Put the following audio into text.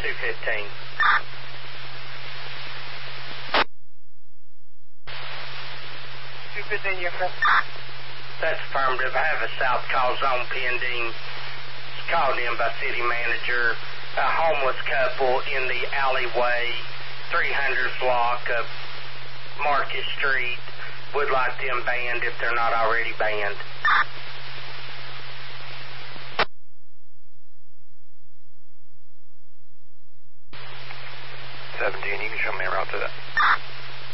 215. That's affirmative. I have a south call zone pending. It's called in by city manager. A homeless couple in the alleyway, 300 block of Market Street. Would like them banned if they're not already banned. 17, you can show me a route to that.